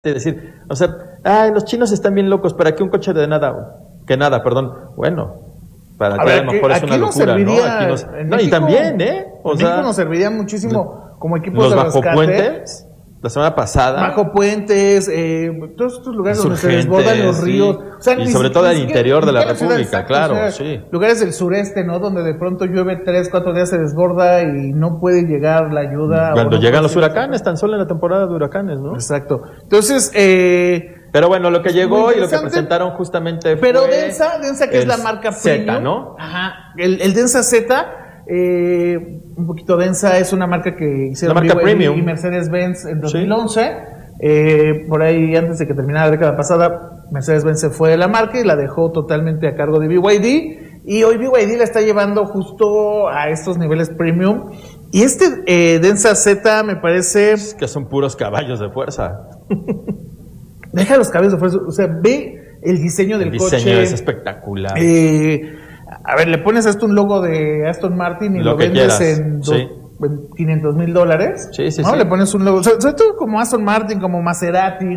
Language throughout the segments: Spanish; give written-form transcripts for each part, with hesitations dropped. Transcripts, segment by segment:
decir, o sea, los chinos están bien locos, ¿para qué un coche de nada? Que nada, perdón. Bueno, para ti a lo mejor es una locura, ¿no? Aquí no, y también, o sea, México nos serviría muchísimo como equipos de rescate. Los bajopuentes, la semana pasada. Bajopuentes, todos estos lugares donde se desbordan los ríos. O sea, y sobre todo al interior de la República, claro, o sea, sí. Lugares del sureste, ¿no? Donde de pronto llueve 3, 4 días, se desborda y no puede llegar la ayuda. Cuando llegan los huracanes, tan solo en la temporada de huracanes, ¿no? Exacto. Entonces, pero bueno, lo que llegó y lo que presentaron justamente fue... Pero Densa que es la marca Z, premium, ¿no? Ajá. El Densa Z, un poquito Densa, es una marca que hicieron la marca premium y Mercedes-Benz en 2011. ¿Sí? Por ahí, antes de que terminara la década pasada, Mercedes-Benz se fue de la marca y la dejó totalmente a cargo de BYD. Y hoy BYD la está llevando justo a estos niveles premium. Y Densa Z me parece... Es que son puros caballos de fuerza. Deja los caballos de fuerza, o sea, ve el diseño del coche. El diseño es espectacular. A ver, le pones a esto un logo de Aston Martin y lo vendes en $500,000. Sí, ¿no? sí. Le pones un logo, sobre todo como Aston Martin, como Maserati,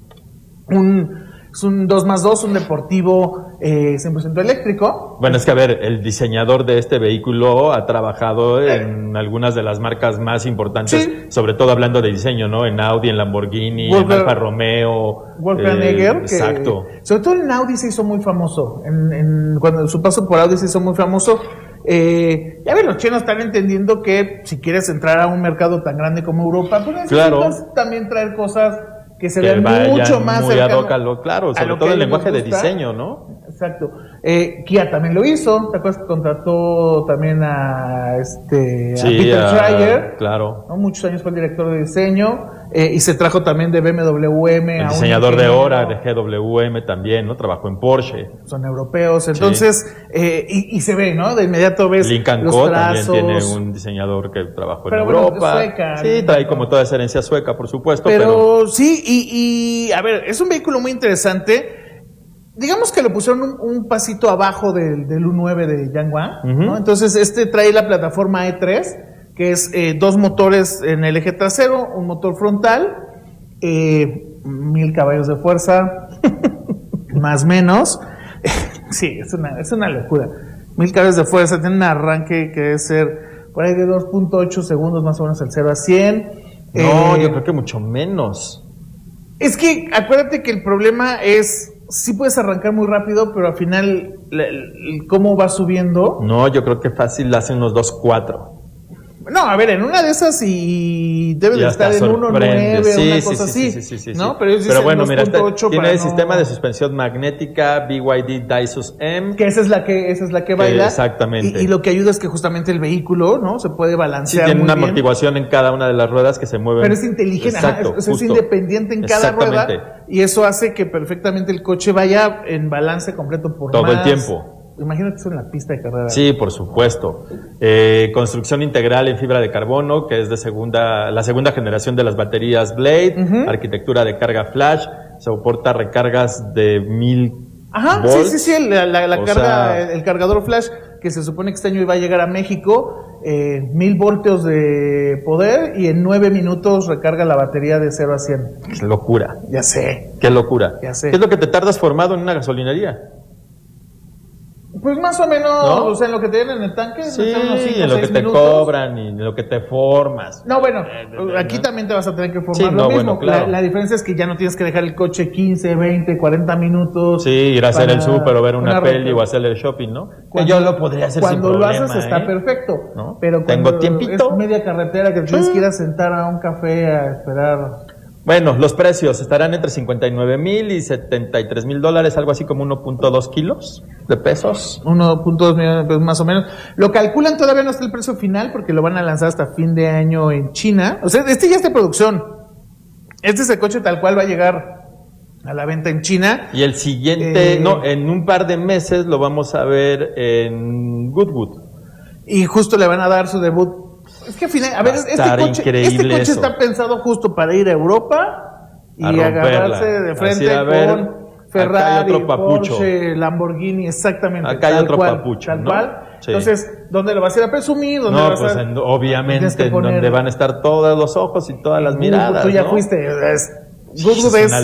es un 2+2, un deportivo 100% eléctrico. Bueno, es que a ver, el diseñador de este vehículo ha trabajado en algunas de las marcas más importantes, sobre todo hablando de diseño, ¿no? En Audi, en Lamborghini, en Alfa Romeo. Wolfgang exacto. Sobre todo en Audi se hizo muy famoso. Cuando su paso por Audi se hizo muy famoso. Ya ven, los chinos están entendiendo que si quieres entrar a un mercado tan grande como Europa, pues necesitas también traer cosas que se vean mucho más cercano, claro, sobre todo el lenguaje de diseño, ¿no? Exacto. Kia también lo hizo, ¿te acuerdas que contrató también a Peter Schreier? Claro. ¿no? Muchos años fue el director de diseño, y se trajo también de BMW el diseñador de Hora, de GWM también, ¿no? Trabajó en Porsche. Son europeos, entonces, y se ve, ¿no? De inmediato ves Lincoln los Co. trazos. También tiene un diseñador que trabajó en Europa. Bueno, sueca, sí, trae como toda esa herencia sueca, por supuesto. Pero sí, y a ver, es un vehículo muy interesante. Digamos que lo pusieron un pasito abajo del U9 de Yangwang, ¿no? Entonces trae la plataforma E3, que es 2 motores en el eje trasero, un motor frontal, 1000 caballos de fuerza, más o menos. Sí, es una locura. 1000 caballos de fuerza, tiene un arranque que debe ser por ahí de 2.8 segundos más o menos el 0 a 100. No, yo creo que mucho menos. Es que acuérdate que el problema es... Sí puedes arrancar muy rápido, pero al final, ¿cómo va subiendo? No, yo creo que fácil hace unos 2.4. No, a ver, en una de esas y debe de estar en 1.9, una cosa así, ¿no? Pero bueno, mira, tiene el no... sistema de suspensión magnética BYD Daisus M. Que esa es la que baila. Exactamente. Y lo que ayuda es que justamente el vehículo, ¿no? Se puede balancear tiene muy una bien. amortiguación en cada una de las ruedas que se mueven. Pero es inteligente, Exacto, es independiente en cada rueda. Y eso hace que perfectamente el coche vaya en balance completo por todo el tiempo. Imagínate eso en la pista de carrera. Sí, por supuesto. Construcción integral en fibra de carbono, que es la segunda generación de las baterías Blade. Arquitectura de carga flash. Soporta recargas de 1000 volts. Sí, la carga, el cargador flash, que se supone que este año iba a llegar a México, 1000 voltios de poder y en 9 minutos recarga la batería de 0 a 100. ¡Qué locura! Ya sé. ¡Qué locura! Ya sé. ¿Qué es lo que te tardas formado en una gasolinería? Pues más o menos, ¿no? O sea, en lo que te den en el tanque, sí, unos 5 en lo que te minutos. Cobran y en lo que te formas. No, bueno, aquí también te vas a tener que formar lo mismo. Bueno, claro. La diferencia es que ya no tienes que dejar el coche 15, 20, 40 minutos. Sí, ir a hacer el súper o ver una peli o hacer el shopping, ¿no? Yo lo podría hacer sin problema. Cuando lo haces está perfecto, ¿no? Pero tengo tiempito. Es media carretera que tienes que ir a sentar a un café a esperar. Bueno, los precios estarán entre $59,000 y $73,000, algo así como 1.2 kilos de pesos. 1.2 millones de pesos más o menos. Lo calculan, todavía no está el precio final porque lo van a lanzar hasta fin de año en China. O sea, ya está de producción. Este es el coche tal cual va a llegar a la venta en China. Y el siguiente, en un par de meses lo vamos a ver en Goodwood. Y justo le van a dar su debut. Es que al final, a ver, este coche está pensado justo para ir a Europa y agarrarse de frente con Ferrari, Porsche, Lamborghini, exactamente. Acá hay otro papucho, tal cual. Sí. Entonces, ¿dónde lo vas a ir a presumir? Obviamente, donde van a estar todos los ojos y todas las miradas. Tú ya fuiste. Goodwood es